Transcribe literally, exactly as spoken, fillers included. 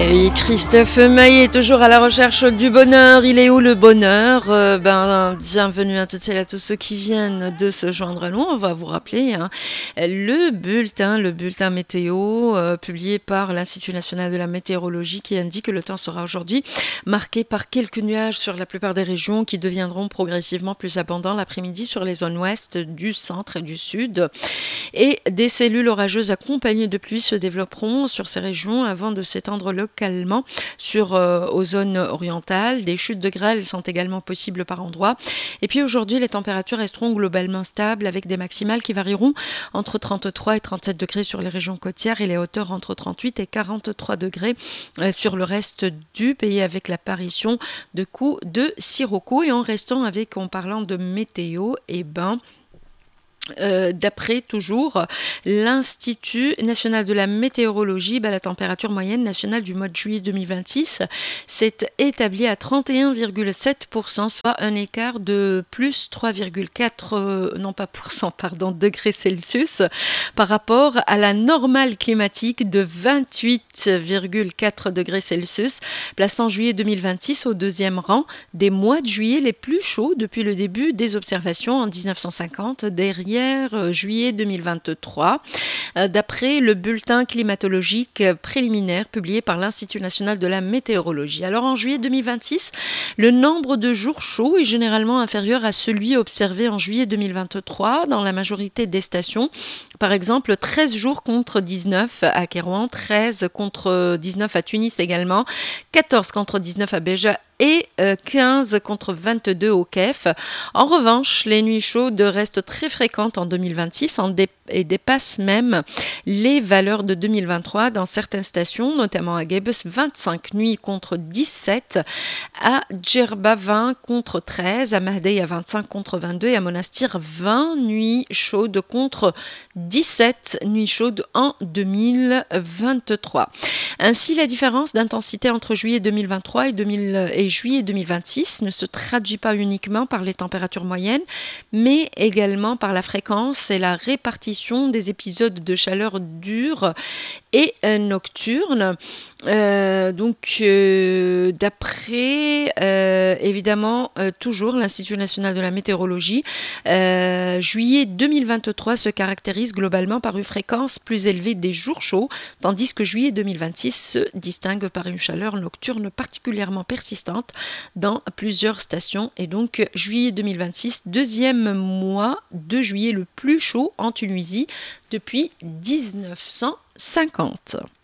Et Christophe Maillet, toujours à la recherche du bonheur. Il est où le bonheur? euh, ben, Bienvenue à toutes celles et à tous ceux qui viennent de se joindre à nous. On va vous rappeler hein, le bulletin, le bulletin météo euh, publié par l'Institut national de la météorologie qui indique que le temps sera aujourd'hui marqué par quelques nuages sur la plupart des régions qui deviendront progressivement plus abondants l'après-midi sur les zones ouest, du centre et du sud. Et des cellules orageuses accompagnées de pluie se développeront sur ces régions avant de s'étendre localement sur, euh, aux zones orientales. Des chutes de grêle sont également possibles par endroits. Et puis aujourd'hui, les températures resteront globalement stables avec des maximales qui varieront entre trente-trois et trente-sept degrés sur les régions côtières et les hauteurs entre trente-huit et quarante-trois degrés euh, sur le reste du pays avec l'apparition de coups de sirocco. Et en restant avec, en parlant de météo, et ben... Euh, d'après toujours l'Institut national de la météorologie, bah, la température moyenne nationale du mois de juillet deux mille vingt-six s'est établie à trente et un virgule sept pour cent, soit un écart de plus trois virgule quatre euh, non pas pour cent, pardon, degrés Celsius par rapport à la normale climatique de vingt-huit virgule quatre degrés Celsius, plaçant juillet deux mille vingt-six au deuxième rang des mois de juillet les plus chauds depuis le début des observations en dix-neuf cent cinquante, derrière juillet deux mille vingt-trois, d'après le bulletin climatologique préliminaire publié par l'Institut national de la météorologie. Alors en juillet deux mille vingt-six, le nombre de jours chauds est généralement inférieur à celui observé en juillet deux mille vingt-trois dans la majorité des stations. Par exemple, treize jours contre dix-neuf à Kérouan, treize contre dix-neuf à Tunis également, quatorze contre dix-neuf à Béja et quinze contre vingt-deux au Kef. En revanche, les nuits chaudes restent très fréquentes en deux mille vingt-six en dé- et dépassent même les valeurs de deux mille vingt-trois dans certaines stations, notamment à Gebes, vingt-cinq nuits contre dix-sept, à Djerba vingt contre treize, à Mahdey à vingt-cinq contre vingt-deux et à Monastir vingt nuits chaudes contre dix-sept nuits chaudes en deux mille vingt-trois. Ainsi, la différence d'intensité entre juillet deux mille vingt-trois et, deux mille, et juillet deux mille vingt-six ne se traduit pas uniquement par les températures moyennes, mais également par la fréquence et la répartition des épisodes de chaleur dure et euh, nocturne. Euh, donc, euh, d'après, euh, évidemment, euh, toujours l'Institut national de la météorologie, euh, juillet deux mille vingt-trois se caractérise globalement par une fréquence plus élevée des jours chauds, tandis que juillet deux mille vingt-six se distingue par une chaleur nocturne particulièrement persistante dans plusieurs stations. Et donc, juillet deux mille vingt-six, deuxième mois de juillet le plus chaud en Tunisie depuis dix-neuf cent cinquante.